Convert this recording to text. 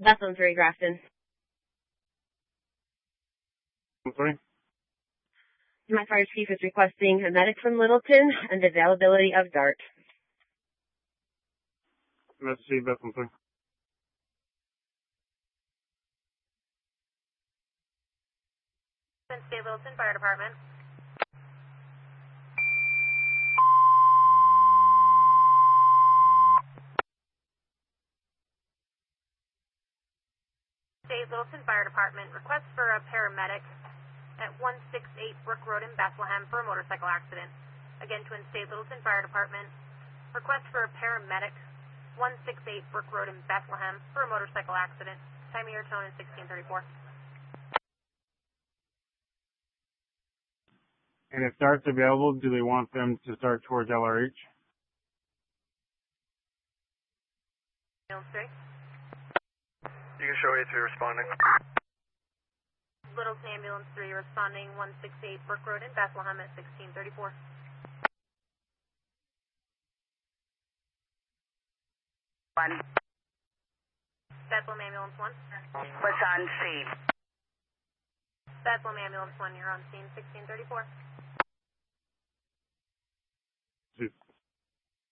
Bethlehem 3, Grafton. 3. My fire chief is requesting a medic from Littleton and availability of DART. Let's see, Bethlehem 3. State Littleton Fire Department. State Littleton Fire Department, request for a paramedic at 168 Brook Road in Bethlehem for a motorcycle accident. Again, Twin State Littleton Fire Department, request for a paramedic, 168 Brook Road in Bethlehem for a motorcycle accident. Time of your tone is 1634. And if DART's available, do they want them to start towards LRH? Ambulance 3. You can show A3 responding. Littleton Ambulance 3 responding 168 Brook Road in Bethlehem at 1634. One. Bethlehem Ambulance 1. What's on scene? Bethlehem Ambulance 1, you're on scene 1634.